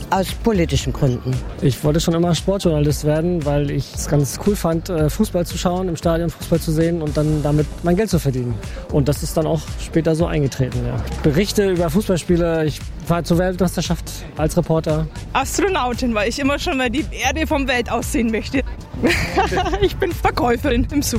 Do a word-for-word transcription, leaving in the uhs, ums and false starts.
Aus politischen Gründen. Ich wollte schon immer Sportjournalist werden, weil ich es ganz cool fand, Fußball zu schauen, im Stadion Fußball zu sehen und dann damit mein Geld zu verdienen. Und das ist dann auch später so eingetreten. Ja. Berichte über Fußballspiele, ich war zur Weltmeisterschaft als Reporter. Astronautin, weil ich immer schon mal die Erde vom Welt aus sehen möchte. Ich bin Verkäuferin im Supermarkt.